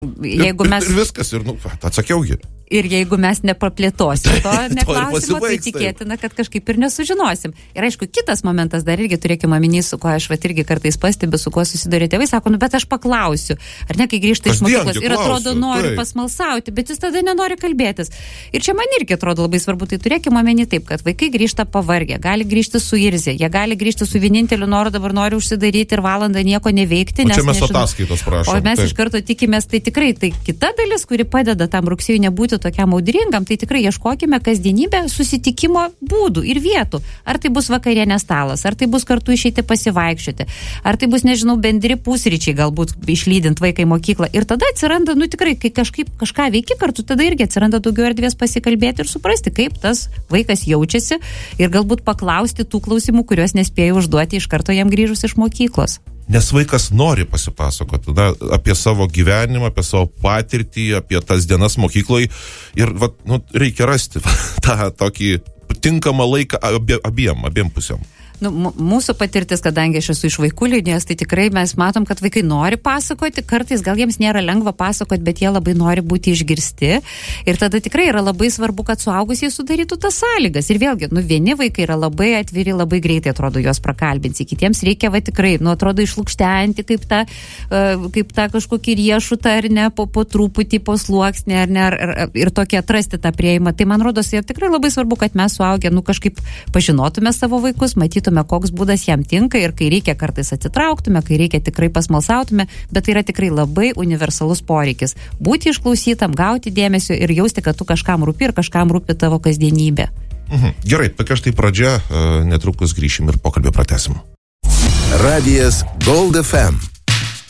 Jeigu mes... Ir viskas, ir atsakiaugi. Ir jeigu mes nepaplėtosim to neklausimo, tai tikėtina, kad kažkaip ir nesužinosim. Ir aišku, kitas momentas dar irgi turėkime omeny, su kuo aš irgi kartais pastebiu, su kuo susiduria tėvai, sako, bet aš paklausiu. Ar ne, kai grįžta iš mokyklos ir atrodo nori pasmalsauti, bet jis tada nenori kalbėtis. Ir čia man irgi atrodo labai svarbu, tai turėkime omeny taip, kad vaikai grįžta pavargę, gali grįžti suirzę, jie gali grįžti su vieninteliu noru, dabar nori užsidaryti ir valandą nieko neveikti. O čia mes ataskaitos prašom. O mes iš karto tikimės, tai tikrai, tai kita dalis, kuri padeda tam rugsėjui nebūti tokiam audringam, tai tikrai ieškokime kasdienybę susitikimo būdų ir vietų. Ar tai bus vakarienės stalas, ar tai bus kartu išeiti pasivaikščioti, ar tai bus, nežinau, bendri pusryčiai, galbūt išlydint vaiką į mokyklą. Ir tada atsiranda, tikrai, kai kažką veiki kartu, tada irgi atsiranda daugiau erdvės pasikalbėti ir suprasti, kaip tas vaikas jaučiasi ir galbūt paklausti tų klausimų, kuriuos nespėjo užduoti iš karto jam grįžus iš mokyklos. Nes vaikas nori pasipasakoti apie savo gyvenimą, apie savo patirtį, apie tas dienas mokykloje ir reikia rasti tą tokį tinkamą laiką abiem pusėm. Mūsų patirtis, kadangi aš esu iš vaikų linijos, tai tikrai mes matom, kad vaikai nori pasakoti, kartais gal jiems nėra lengva pasakoti, bet jie labai nori būti išgirsti ir tada tikrai yra labai svarbu, kad suaugusieji sudarytų tas sąlygas. Ir vėlgi, vieni vaikai yra labai atviri, labai greitai atrodo juos prakalbinsi, kitiems reikia tikrai, atrodo išlukštenti kaip tą kažkokį riešutą ar ne, po truputį, po sluoksnį ar ne, ir tokį atrasti tą prieimą. Tai man rodos, tikrai labai svarbu, kad mes suaugę, kažkaip pažinotume savo vaikus, matytume, koks būdas jam tinka ir kai reikia kartais atsitrauktume, kai reikia tikrai pasmalsautume, bet tai yra tikrai labai universalus poreikis. Būti išklausytam, gauti dėmesio ir jausti, kad tu kažkam rūpi ir kažkam rūpi tavo kasdienybė. Gerai, tokia štai pradžia, netrukus grįšim ir pokalbį pratęsim. Radijas Gold FM.